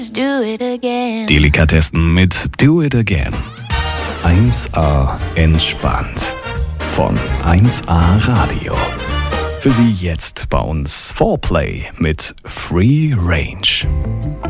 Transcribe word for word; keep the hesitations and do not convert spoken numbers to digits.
Do it again. Delikatessen mit Do It Again. eins a entspannt. Von eins a Radio. Für Sie jetzt bei uns Foreplay mit Free Range.